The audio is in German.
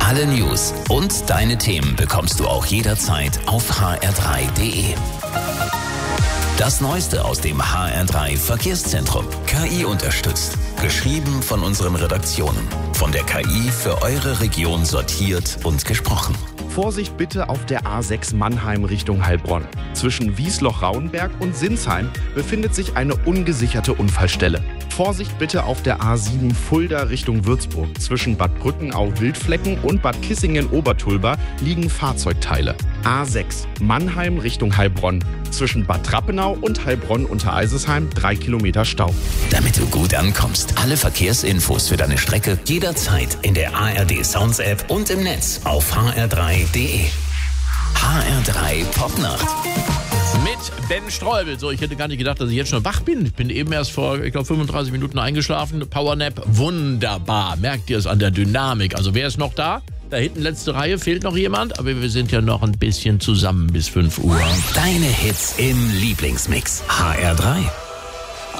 Alle News und deine Themen bekommst du auch jederzeit auf hr3.de. Das Neueste aus dem HR3 Verkehrszentrum. KI unterstützt. Geschrieben von unseren Redaktionen. Von der KI für eure Region sortiert und gesprochen. Vorsicht bitte auf der A6 Mannheim Richtung Heilbronn. Zwischen Wiesloch-Rauenberg und Sinsheim befindet sich eine ungesicherte Unfallstelle. Vorsicht bitte auf der A7 Fulda Richtung Würzburg. Zwischen Bad Brückenau-Wildflecken und Bad Kissingen-Obertulba liegen Fahrzeugteile. A6 Mannheim Richtung Heilbronn. Zwischen Bad Rappenau und Heilbronn unter Eisesheim 3 Kilometer Stau. Damit du gut ankommst, alle Verkehrsinfos für deine Strecke jederzeit in der ARD Sounds App und im Netz auf hr3.de. HR3 Popnacht. Mit Ben Streubel. So, ich hätte gar nicht gedacht, dass ich jetzt schon wach bin. Ich bin eben erst vor, 35 Minuten eingeschlafen. Powernap, wunderbar. Merkt ihr es an der Dynamik? Also wer ist noch da? Da hinten letzte Reihe, fehlt noch jemand, aber wir sind ja noch ein bisschen zusammen bis 5 Uhr. Deine Hits im Lieblingsmix. HR3.